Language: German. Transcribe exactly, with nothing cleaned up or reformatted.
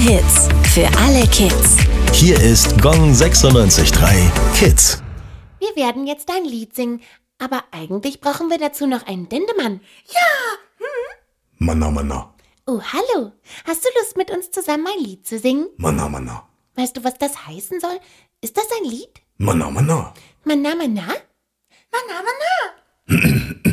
Hits für alle Kids. Hier ist Gong sechsundneunzig Komma drei Kids. Wir werden jetzt ein Lied singen, aber eigentlich brauchen wir dazu noch einen Dendemann. Manna, Manna. Oh, hallo. Hast du Lust, mit uns zusammen ein Lied zu singen? Manna, Manna. Weißt du, was das heißen soll? Ist das ein Lied? Manna, Manna. Manna, manna? Manna, manna.